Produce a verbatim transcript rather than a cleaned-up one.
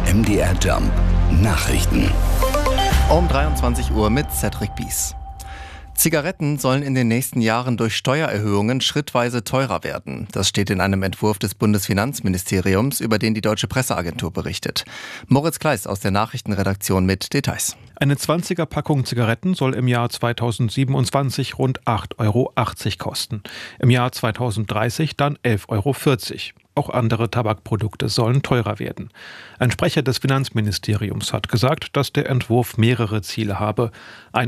M D R Jump Nachrichten. Um dreiundzwanzig Uhr mit Cedric Bies. Zigaretten sollen in den nächsten Jahren durch Steuererhöhungen schrittweise teurer werden. Das steht in einem Entwurf des Bundesfinanzministeriums, über den die Deutsche Presseagentur berichtet. Moritz Kleis aus der Nachrichtenredaktion mit Details. Eine zwanziger-Packung Zigaretten soll im Jahr zweitausendsiebenundzwanzig rund acht Euro achtzig kosten. Im Jahr zweitausenddreißig dann elf Euro vierzig. Auch andere Tabakprodukte sollen teurer werden. Ein Sprecher des Finanzministeriums hat gesagt, dass der Entwurf mehrere Ziele habe. Ein